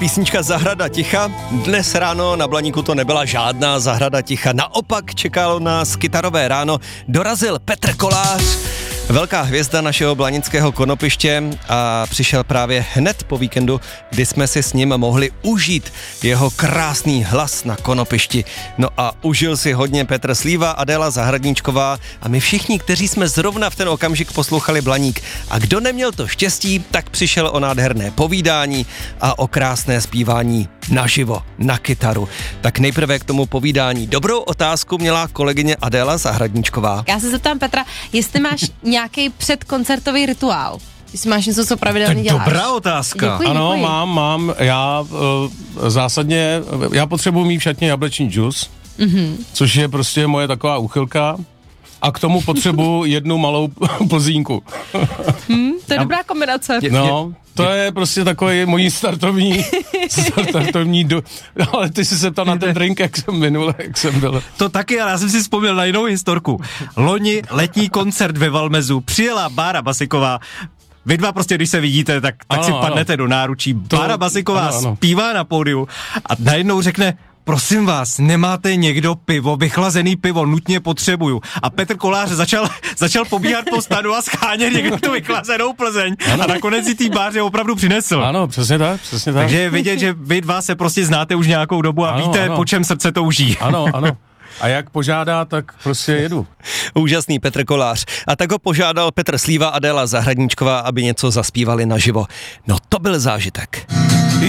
Písnička Zahrada ticha. Dnes ráno na Blaníku to nebyla žádná zahrada ticha. Naopak čekalo nás kytarové ráno. Dorazil Petr Kolář, velká hvězda našeho blanického konopiště, a přišel právě hned po víkendu, kdy jsme si s ním mohli užít jeho krásný hlas na konopišti. No a užil si hodně Petr Slíva, Adéla Zahradníčková a my všichni, kteří jsme zrovna v ten okamžik poslouchali Blaník. A kdo neměl to štěstí, tak přišel o nádherné povídání a o krásné zpívání naživo, na kytaru. Tak nejprve k tomu povídání. Dobrou otázku měla kolegyně Adéla Zahradníčková. Já se zeptám Petra, jestli máš nějaký předkoncertový rituál. Jestli máš něco, co pravidelně děláš. Dobrá otázka. Děkuji. Ano, mám. Já zásadně, já potřebuji mít v šatně jablečný džus, což je prostě moje taková úchylka. A k tomu potřebuji jednu malou plzínku. To je dobrá kombinace. No, to je prostě takový můj startovní ale ty jsi se ptal na ten drink, jak jsem byl. To taky, ale já jsem si vzpomněl na jinou historku. Loni letní koncert ve Valmezu, přijela Bára Basiková. Vy dva prostě, když se vidíte, tak ano, si padnete do náručí. Bára Basiková ano. zpívá na pódiu a najednou řekne: prosím vás, nemáte někdo pivo, vychlazený pivo, nutně potřebuju. A Petr Kolář začal pobíhat po stanu a schánět někdo tu vychlazenou Plzeň. Ano. A nakonec si tý Báře opravdu přinesl. Ano, přesně tak. Takže je vidět, že vy dva se prostě znáte už nějakou dobu a víte, po čem srdce touží. Ano. A jak požádá, tak prostě jedu. Úžasný Petr Kolář. A tak ho požádal Petr Slíva a Adéla Zahradníčková, aby něco zaspívali naživo. No to byl zážitek.